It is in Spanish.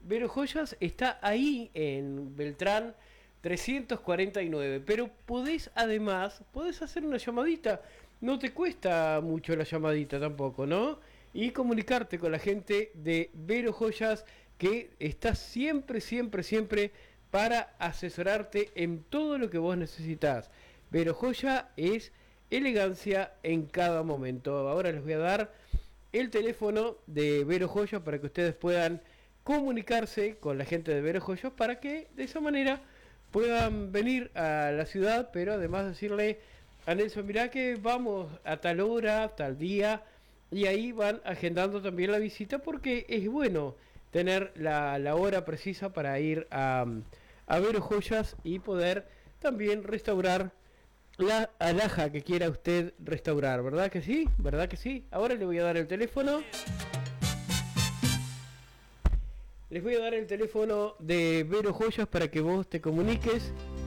Vero Joyas está ahí en Beltrán 349, pero podés hacer una llamadita, no te cuesta mucho la llamadita tampoco, ¿no? Y comunicarte con la gente de Vero Joyas que está siempre, siempre, siempre para asesorarte en todo lo que vos necesitas. Vero Joya es elegancia en cada momento. Ahora les voy a dar el teléfono de Vero Joya para que ustedes puedan comunicarse con la gente de Vero Joya para que de esa manera puedan venir a la ciudad, pero además decirle a Nelson, mirá que vamos a tal hora, tal día, y ahí van agendando también la visita porque es bueno tener la hora precisa para ir a Vero Joyas y poder también restaurar la alhaja que quiera usted restaurar, ¿verdad que sí? ¿Verdad que sí? Ahora le voy a dar el teléfono. Les voy a dar el teléfono de Vero Joyas para que vos te comuniques